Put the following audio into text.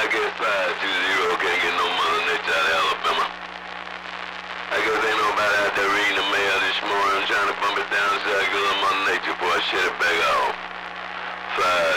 Wildcat 520, can't get no Mother Nature out of Alabama. I guess ain't nobody out there reading the mail this morning. I'm trying to bump it down so I get a little Mother Nature before I shut it back off.